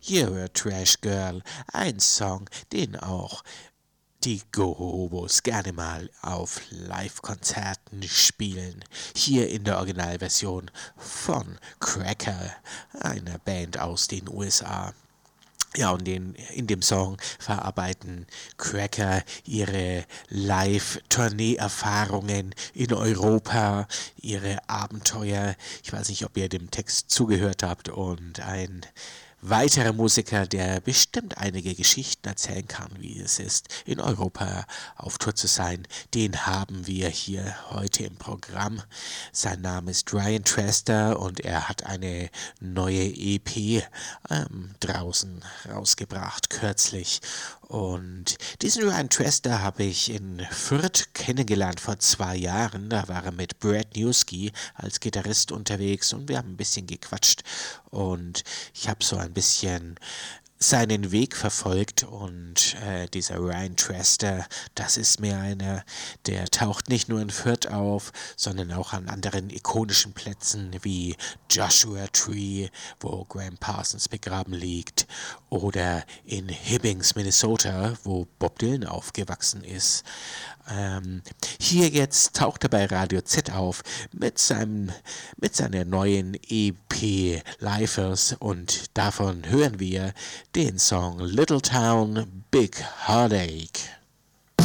You're a Trash Girl, ein Song, den auch die Go-Hobos gerne mal auf Live-Konzerten spielen. Hier in der Originalversion von Cracker, einer Band aus den USA. Ja, und in dem Song verarbeiten Cracker ihre Live-Tournee-Erfahrungen in Europa, ihre Abenteuer. Ich weiß nicht, ob ihr dem Text zugehört habt. Und ein weiterer Musiker, der bestimmt einige Geschichten erzählen kann, wie es ist, in Europa auf Tour zu sein, den haben wir hier heute im Programm. Sein Name ist Ryan Trester und er hat eine neue EP draußen rausgebracht, kürzlich. Und diesen Ryan Trester habe ich in Fürth kennengelernt vor 2 Jahren. Da war er mit Brad Newski als Gitarrist unterwegs und wir haben ein bisschen gequatscht. Und ich habe so ein bisschen seinen Weg verfolgt und dieser Ryan Trester, das ist mir einer, der taucht nicht nur in Fürth auf, sondern auch an anderen ikonischen Plätzen wie Joshua Tree, wo Graham Parsons begraben liegt, oder in Hibbings, Minnesota, wo Bob Dylan aufgewachsen ist. Hier jetzt taucht er bei Radio Z auf mit seiner neuen EP Lifers und davon hören wir den Song Little Town Big Heartache.